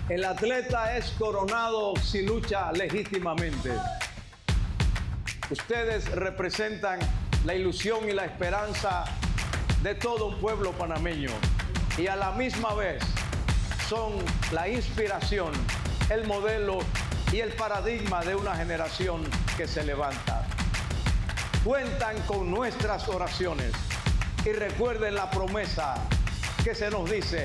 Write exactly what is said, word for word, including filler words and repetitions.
El atleta es coronado si lucha legítimamente. Ustedes representan la ilusión y la esperanza de todo un pueblo panameño y a la misma vez son la inspiración, el modelo y el paradigma de una generación que se levanta. Cuentan con nuestras oraciones y recuerden la promesa que se nos dice: